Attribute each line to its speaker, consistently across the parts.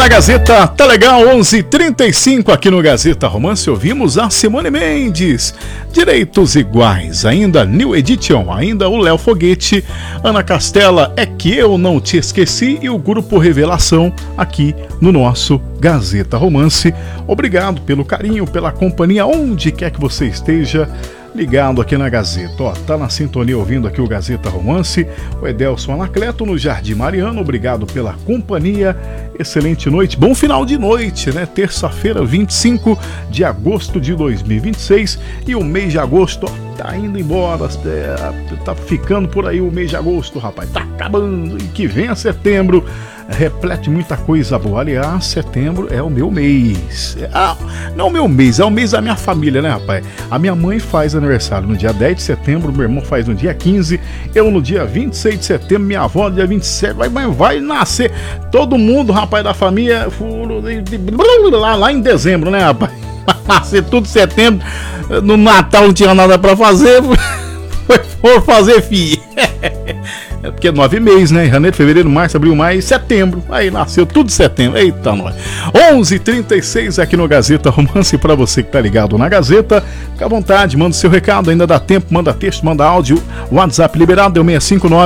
Speaker 1: na Gazeta, tá legal, 11h35 aqui no Gazeta Romance, ouvimos a Simone Mendes, Direitos Iguais, ainda New Edition, ainda o Léo Foguete, Ana Castela, É Que Eu Não Te Esqueci e o Grupo Revelação aqui no nosso Gazeta Romance. Obrigado pelo carinho, pela companhia, onde quer que você esteja ligado aqui na Gazeta. Ó, tá na sintonia ouvindo aqui o Gazeta Romance, o Edelson Anacleto no Jardim Mariano, obrigado pela companhia, excelente noite, bom final de noite, né? Terça-feira, 25 de agosto de 2026 e o mês de agosto, ó, tá indo embora, tá ficando por aí o mês de agosto, rapaz, tá acabando, e que venha setembro, replete muita coisa boa. Aliás, setembro é o meu mês. Não o meu mês, é o mês da minha família, né, rapaz? A minha mãe faz aniversário no dia 10 de setembro, meu irmão faz no dia 15, eu no dia 26 de setembro, minha avó no dia 27, vai nascer todo mundo, rapaz, da família, lá em dezembro, né, rapaz? Vai nascer tudo em setembro, no Natal não tinha nada pra fazer, foi fazer filho. É porque é 9 meses, né? Janeiro, fevereiro, março, abril, maio, setembro. Aí nasceu tudo em setembro. Eita, nós. 11h36 aqui no Gazeta Romance. Pra você que tá ligado na Gazeta, fica à vontade, manda seu recado. Ainda dá tempo, manda texto, manda áudio. WhatsApp liberado é o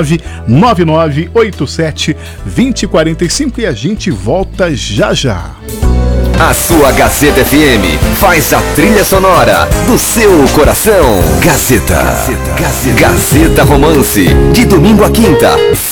Speaker 1: 659-9987-2045 e a gente volta já já.
Speaker 2: A sua Gazeta FM faz a trilha sonora do seu coração. Gazeta Romance, de domingo a quinta,